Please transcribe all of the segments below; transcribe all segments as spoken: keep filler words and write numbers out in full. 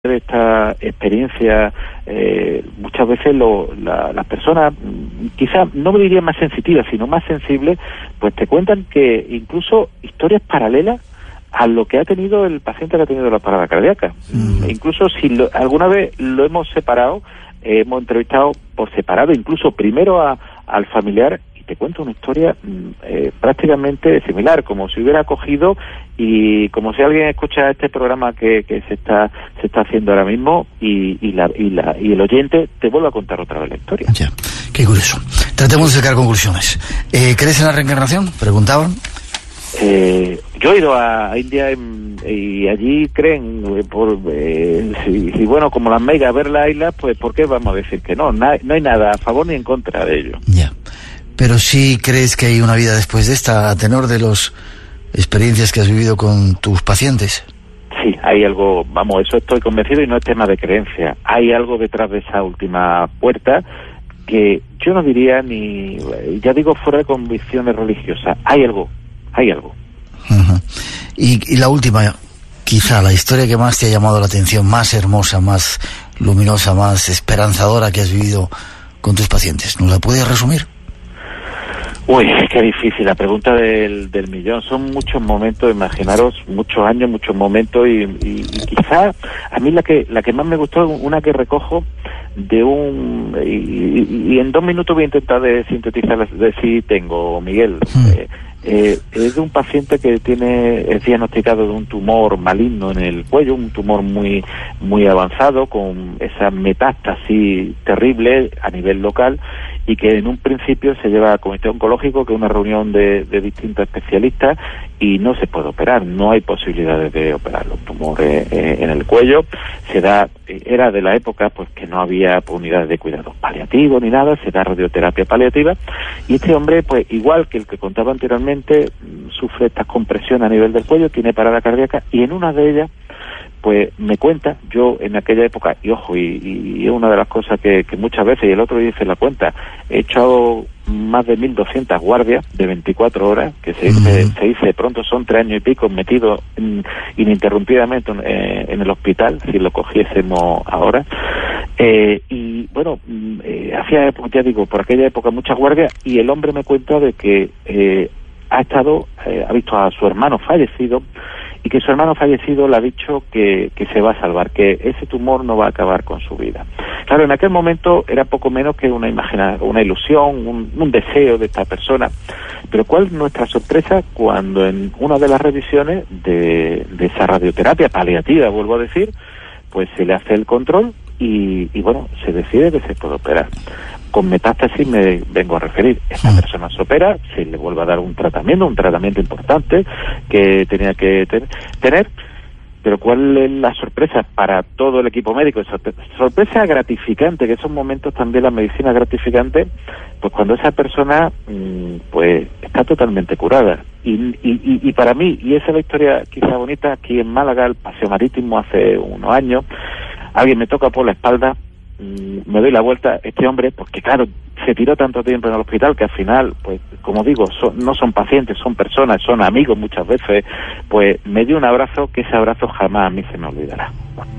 de esta experiencia, eh, muchas veces lo, la, las personas, quizás no me diría más sensitivas, sino más sensibles, pues te cuentan que incluso historias paralelas a lo que ha tenido el paciente que ha tenido la parada cardíaca. Mm. Incluso si lo, alguna vez lo hemos separado, eh, hemos entrevistado por separado, incluso primero a, al familiar, y te cuento una historia eh, prácticamente similar, como si hubiera cogido y como si alguien escucha este programa que, que se está se está haciendo ahora mismo y, y, la, y, la, y el oyente te vuelve a contar otra vez la historia. Ya, qué curioso. Tratemos de sacar conclusiones. Eh, ¿Crees en la reencarnación? Preguntaban. Eh, yo he ido a India en, y allí creen, eh, por eh, si, si bueno, como las megas, ver la isla, pues ¿por qué vamos a decir que no? Na, no hay nada a favor ni en contra de ello. Ya, pero sí crees que hay una vida después de esta, a tenor de las experiencias que has vivido con tus pacientes. Sí, hay algo, vamos, eso estoy convencido y no es tema de creencia. Hay algo detrás de esa última puerta que yo no diría ni, ya digo, fuera de convicciones religiosas. Hay algo. Hay algo. Uh-huh. y, y la última, quizá la historia que más te ha llamado la atención, más hermosa, más luminosa, más esperanzadora que has vivido con tus pacientes. ¿Nos la puedes resumir? Uy, qué difícil, la pregunta del, del millón. Son muchos momentos, imaginaros, muchos años, muchos momentos y, y, y quizá a mí la que la que más me gustó, una que recojo de un... Y, y, y en dos minutos voy a intentar de sintetizar de si tengo, Miguel. Hmm. Eh, Eh, es de un paciente que tiene es diagnosticado de un tumor maligno en el cuello, un tumor muy muy avanzado con esa metástasis terrible a nivel local y que en un principio se lleva al comité oncológico, que es una reunión de, de distintos especialistas, y no se puede operar, no hay posibilidades de operar los tumores eh, en el cuello. Se da, era de la época pues que no había pues, unidades de cuidados paliativos ni nada, se da radioterapia paliativa y este hombre, pues igual que el que contaba anteriormente, sufre esta compresión a nivel del cuello, tiene parada cardíaca y en una de ellas pues me cuenta, yo en aquella época, y ojo, y, y es una de las cosas que, que muchas veces, y el otro dice la cuenta, he echado más de mil doscientas guardias de veinticuatro horas, que se dice, uh-huh. se dice pronto son tres años y pico metidos in, ininterrumpidamente eh, en el hospital, si lo cogiésemos ahora. Eh, y bueno, eh, hacía, ya digo, por aquella época muchas guardias, y el hombre me cuenta de que eh, ha estado, eh, ha visto a su hermano fallecido, y que su hermano fallecido le ha dicho que, que se va a salvar, que ese tumor no va a acabar con su vida. Claro, en aquel momento era poco menos que una imagina, una ilusión, un, un deseo de esta persona. Pero ¿cuál es nuestra sorpresa cuando en una de las revisiones de, de esa radioterapia paliativa, vuelvo a decir, pues se le hace el control y, y bueno, se decide que se puede operar? Con metástasis me vengo a referir. Esta persona se opera, se le vuelve a dar un tratamiento, un tratamiento importante que tenía que ten- tener. Pero ¿cuál es la sorpresa para todo el equipo médico? Sorpresa gratificante, que esos momentos también la medicina gratificante, pues cuando esa persona pues está totalmente curada. Y, y, y para mí, y esa es la historia quizá bonita, aquí en Málaga, el Paseo Marítimo, hace unos años, alguien me toca por la espalda, me doy la vuelta, este hombre, porque claro, se tiró tanto tiempo en el hospital que al final, pues como digo, son, no son pacientes, son personas, son amigos muchas veces, pues me dio un abrazo que ese abrazo jamás a mí se me olvidará.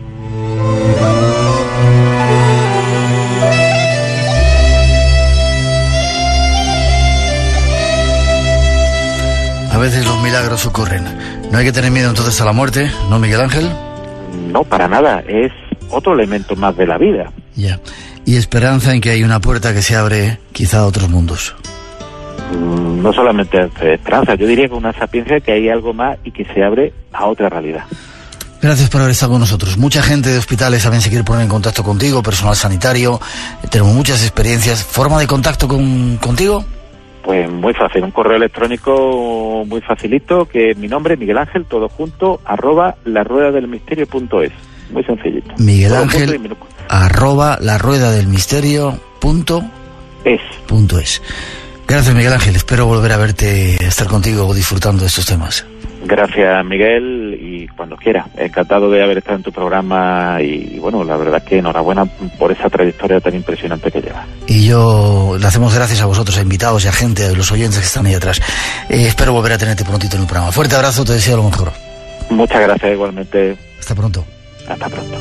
A veces los milagros ocurren. No hay que tener miedo entonces a la muerte, ¿no, Miguel Ángel? No, para nada, es otro elemento más de la vida. Ya. Y esperanza en que hay una puerta que se abre quizá a otros mundos. Mm, no solamente esperanza, yo diría que una sapiencia que hay algo más y que se abre a otra realidad. Gracias por haber estado con nosotros. Mucha gente de hospitales también se quiere poner en contacto contigo, personal sanitario. Tenemos muchas experiencias. ¿Forma de contacto con, contigo? Pues muy fácil, un correo electrónico muy facilito, que es mi nombre, Miguel Ángel, todo junto, arroba la rueda del misterio punto es. Muy sencillito. Miguel Ángel, arroba la rueda del misterio punto es. Punto es. Gracias, Miguel Ángel. Espero volver a verte, estar contigo disfrutando de estos temas. Gracias, Miguel, y cuando quiera. Encantado de haber estado en tu programa y, bueno, la verdad es que enhorabuena por esa trayectoria tan impresionante que llevas. Y yo le hacemos gracias a vosotros, a invitados y a gente, a los oyentes que están ahí atrás. Eh, espero volver a tenerte prontito en el programa. Fuerte abrazo, te deseo lo mejor. Muchas gracias, igualmente. Hasta pronto. Hasta pronto.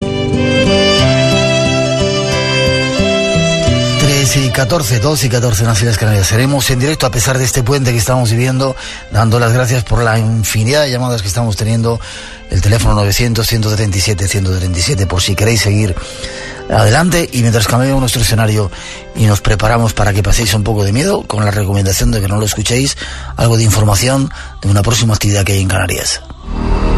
tres y catorce, dos y catorce en las Islas Canarias. Seremos en directo a pesar de este puente que estamos viviendo, dando las gracias por la infinidad de llamadas que estamos teniendo. El teléfono novecientos, ciento treinta y siete, ciento treinta y siete por si queréis seguir adelante, y mientras cambiamos nuestro escenario y nos preparamos para que paséis un poco de miedo, con la recomendación de que no lo escuchéis, algo de información de una próxima actividad que hay en Canarias.